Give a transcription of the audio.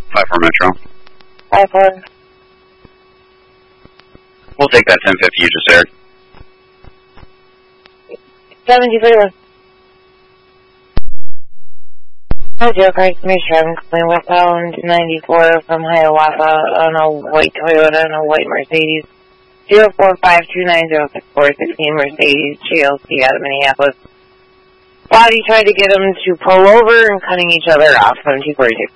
5-4 Metro. 5-4. We'll take that 1050 you just aired. 7241. Hi, Joe Christ, Mission, calling westbound 94 from Hiawatha on a white Toyota and a white Mercedes. 045290646 Mercedes GLC out of Minneapolis. Body tried to get him to pull over and cutting each other off. 7246.